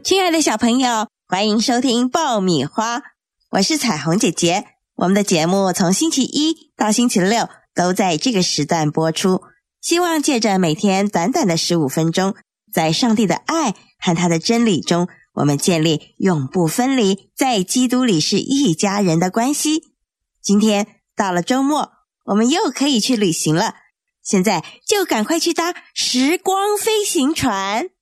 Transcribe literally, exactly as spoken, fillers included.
亲爱的小朋友，欢迎收听爆米花，我是彩虹姐姐。我们的节目从星期一到星期六都在这个时段播出，希望借着每天短短的十五分钟，在上帝的爱和他的真理中，我们建立永不分离，在基督里是一家人的关系。今天到了周末，我们又可以去旅行了，现在就赶快去搭时光飞行船。